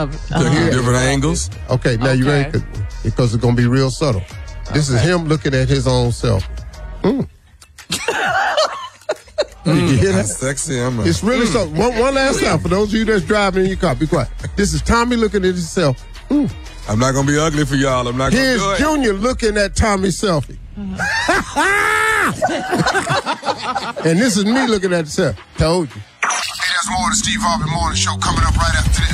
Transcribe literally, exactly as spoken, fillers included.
Of, Taking uh-huh. different angles. Okay, now you Okay. ready? Because it's going to be real subtle. This is him looking at his own self. Mm. Did you hear that? That's sexy. I'm a, It's really something. One, one last time for those of you that's driving in your car. Be quiet. This is Tommy looking at himself. Mm. I'm not going to be ugly for y'all. I'm not going to Here's do it. Junior looking at Tommy's selfie. And this is me looking at myself. Told you. Hey, that's more of the Steve Harvey Morning Show coming up right after this.